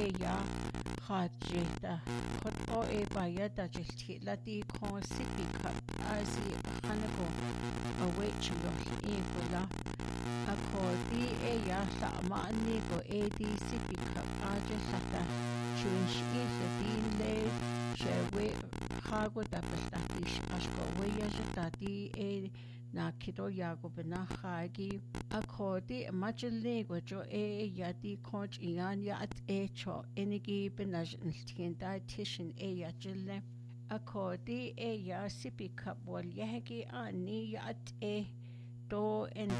ya khajeta khot o e baya da jilti la di kon sipi ka asi hanako awe chulo e bola akodi e ya sa ma ni ko e di sipi ka aje sata chunsh e di le shewe hago da pastatish ashko we ya jatati e na kido yago bena khagi akodi majle go jo e yadi konch ian ya at e cho enigi benaj niltin dietitian e ya jille akodi e ya sipi cup wal yahgi ani ya at e do en